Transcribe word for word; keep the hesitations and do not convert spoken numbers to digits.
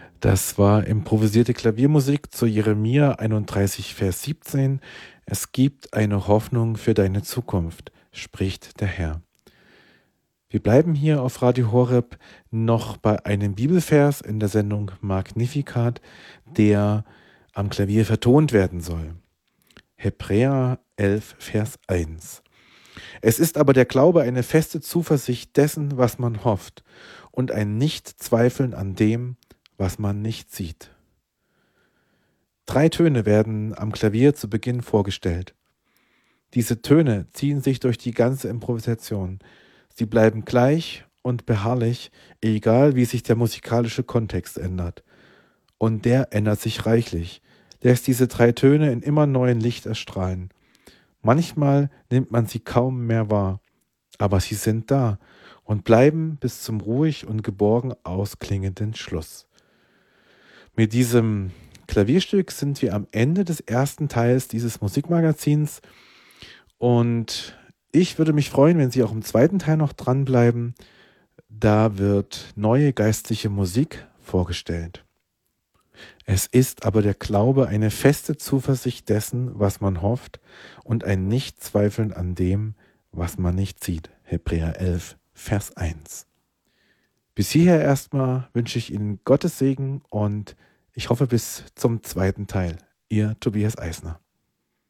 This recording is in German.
Das war improvisierte Klaviermusik zu Jeremia einunddreißig, Vers siebzehn. Es gibt eine Hoffnung für deine Zukunft, spricht der Herr. Wir bleiben hier auf Radio Horeb noch bei einem Bibelvers in der Sendung Magnificat, der am Klavier vertont werden soll. Hebräer elf, Vers eins. Es ist aber der Glaube eine feste Zuversicht dessen, was man hofft, und ein Nichtzweifeln an dem, was man nicht sieht. Drei Töne werden am Klavier zu Beginn vorgestellt. Diese Töne ziehen sich durch die ganze Improvisation. Sie bleiben gleich und beharrlich, egal wie sich der musikalische Kontext ändert. Und der ändert sich reichlich, lässt diese drei Töne in immer neuen Licht erstrahlen. Manchmal nimmt man sie kaum mehr wahr, aber sie sind da und bleiben bis zum ruhig und geborgen ausklingenden Schluss. Mit diesem Klavierstück sind wir am Ende des ersten Teils dieses Musikmagazins und ich würde mich freuen, wenn Sie auch im zweiten Teil noch dranbleiben. Da wird neue geistliche Musik vorgestellt. Es ist aber der Glaube eine feste Zuversicht dessen, was man hofft, und ein Nichtzweifeln an dem, was man nicht sieht. Hebräer elf, Vers eins. Bis hierher erstmal wünsche ich Ihnen Gottes Segen und ich hoffe bis zum zweiten Teil. Ihr Tobias Eisner.